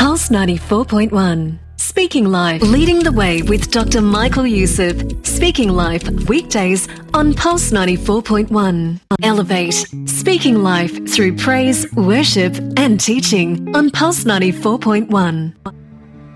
Pulse 94.1. Speaking Life, leading the way with Dr. Michael Youssef. Speaking Life, weekdays on Pulse 94.1. Elevate, Speaking Life through praise, worship and teaching on Pulse 94.1.